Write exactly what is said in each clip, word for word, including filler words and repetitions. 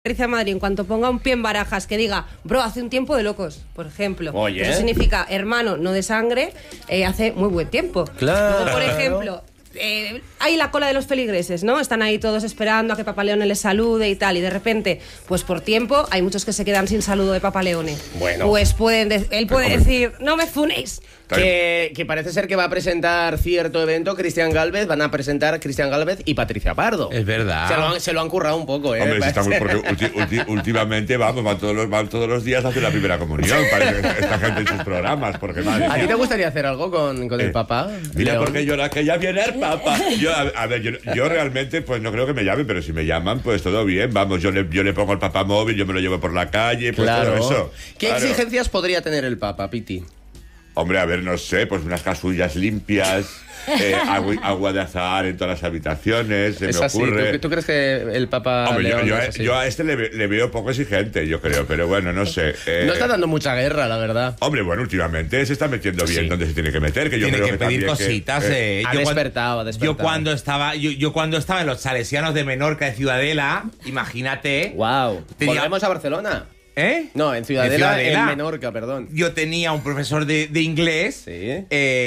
Patricia Madrid, en cuanto ponga un pie en Barajas, que diga, bro, hace un tiempo de locos, por ejemplo. Oye. Eso significa hermano, no de sangre, eh, hace muy buen tiempo. Claro. Luego, por ejemplo, eh, hay la cola de los feligreses, ¿no? Están ahí todos esperando a que Papa Leone les salude y tal, y de repente, pues por tiempo, hay muchos que se quedan sin saludo de Papa Leone. Bueno. Pues pueden de- él puede Hombre. decir, no me funéis. Que, que parece ser que va a presentar cierto evento Cristian Gálvez, van a presentar Cristian Gálvez y Patricia Pardo. Es verdad. Se lo han, se lo han currado un poco, ¿eh? Hombre, sí está muy, porque ulti- ulti- últimamente vamos, van todos, los, van todos los días a hacer la primera comunión, parece esta gente en sus programas, porque madre ¿A ti mía. te gustaría hacer algo con, con el Eh, Papa? Mira, León? porque yo la que ya viene el Papa. Yo, a, a ver, yo, yo realmente, pues no creo que me llamen, pero si me llaman, pues todo bien. Vamos, yo le, yo le pongo el Papa móvil, yo me lo llevo por la calle, pues Claro. todo eso. ¿Qué Claro. exigencias podría tener el Papa, Piti? Hombre, a ver, no sé, pues unas casullas limpias, eh, agua, agua de azahar en todas las habitaciones, se Es me así. ocurre. ¿Tú, tú crees que el Papa Hombre, yo, León yo, es así? yo a este le, ve- le veo poco exigente, yo creo, pero bueno, no sé. eh, No está dando mucha guerra, la verdad. Hombre, bueno, últimamente se está metiendo bien Sí. donde se tiene que meter, que yo Tiene creo que que pedir también que, cositas, eh, eh. Ha Yo cuan- despertado, ha despertado. Yo cuando estaba, yo, yo cuando estaba en los Salesianos de Menorca de Ciudadela, imagínate, Wow. Tenía- ¿Volvemos a Barcelona? ¿eh? No, en Ciudadela, en, Ciudadela. Menorca, perdón. Yo tenía un profesor de, de inglés Sí.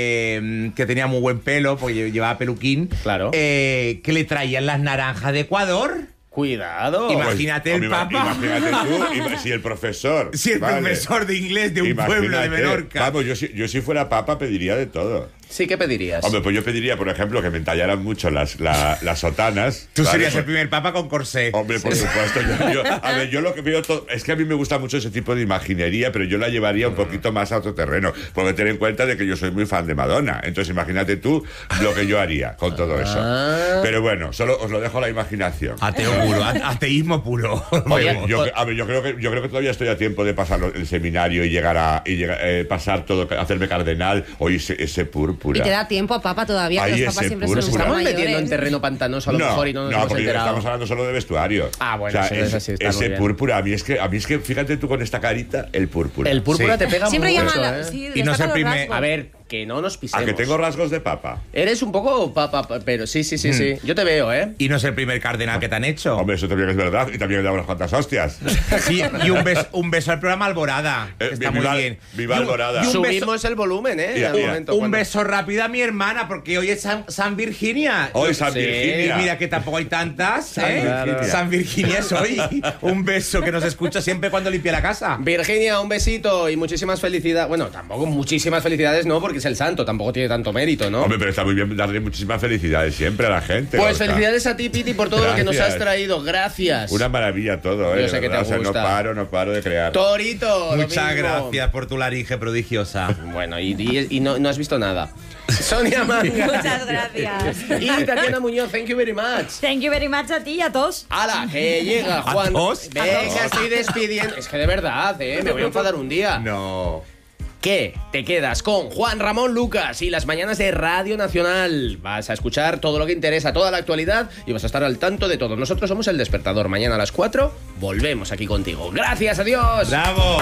eh, que tenía muy buen pelo, porque llevaba peluquín, Claro. eh, que le traían las naranjas de Ecuador. Cuidado. Imagina- Imagínate el hombre, ima- Papa. Imagínate tú, ima- si el profesor. Si el vale. profesor de inglés de un pueblo de Imagínate. Menorca. Vamos, yo si, yo si fuera papa pediría de todo. Sí, ¿qué pedirías? Hombre, pues yo pediría, por ejemplo, que me entallaran mucho las, la- las sotanas. Tú ¿vale? serías Pues- el primer papa con corsé. Hombre, por supuesto. Yo, yo- a ver, yo lo que veo todo, es que a mí me gusta mucho ese tipo de imaginería, pero yo la llevaría un poquito más a otro terreno, porque ten en cuenta de que yo soy muy fan de Madonna. Entonces, imagínate tú lo que yo haría con todo eso. Ah. Pero bueno, solo os lo dejo a la imaginación. Ateo puro, a- ateísmo puro. Hombre, Oye, yo, o- a ver, yo creo que yo creo que todavía estoy a tiempo de pasar el seminario y llegar a y llegar, eh, pasar todo, hacerme cardenal o ese, ese púrpura. Y te da tiempo a Papa todavía, que Ahí los papas ese siempre puro, son Nos puro. estamos mayores. metiendo en terreno pantanoso a lo mejor y no nos hemos porque enterado. estamos hablando solo de vestuario. Ah, bueno, o sea, eso es ese, así, está muy ese bien. púrpura, a mí es que a mí es que fíjate tú con esta carita, el púrpura. El púrpura Sí. te pega Siempre mucho, llaman la... ¿eh? Sí, Y no es el destacan los primer- rasgos. A ver, que no nos pisemos. A que tengo rasgos de papa. Eres un poco papa, pero sí, sí, sí, Mm. sí. Yo te veo, ¿eh? Y no es el primer cardenal que te han hecho. Hombre, eso también es verdad y también le damos unas cuantas hostias. Sí, y un beso, un beso al programa Alborada. que Eh, está viva- muy bien. viva Y un- Alborada. y un beso- Subimos el volumen, ¿eh? Mira, Al mira. momento, Un cuando- beso rápido a mi hermana, porque hoy es San, San Virginia. Hoy San Sí. Virginia. Y mira que tampoco hay tantas, San ¿eh? Virginia. San Virginia es hoy. Un beso que nos escucha siempre cuando limpia la casa. Virginia, un besito y muchísimas felicidades. Bueno, tampoco muchísimas felicidades, no, porque es el santo, tampoco tiene tanto mérito, ¿no? Hombre, pero está muy bien darle muchísimas felicidades siempre a la gente. Pues Oscar. felicidades a ti, Piti, por todo lo que nos Gracias. has traído. Gracias. Una maravilla todo, ¿eh? Yo sé de que te verdad, o sea, gusta. no paro, no paro de crear. Torito. lo Muchas mismo. gracias por tu laringe prodigiosa. Bueno, y, y- y no, no has visto nada. Sonia Manga. Muchas gracias. Y Tatiana Muñoz, thank you very much. Thank you very much a ti y a todos. ¡Hala! Que llega Juan. todos? Venga, estoy despidiendo. Es que de verdad, ¿eh? Me voy a enfadar un día. No. ¿Qué? Te quedas con Juan Ramón Lucas y las mañanas de Radio Nacional. Vas a escuchar todo lo que interesa, toda la actualidad y vas a estar al tanto de todo. Nosotros somos El Despertador. Mañana a las cuatro volvemos aquí contigo. Gracias, adiós. ¡Bravo!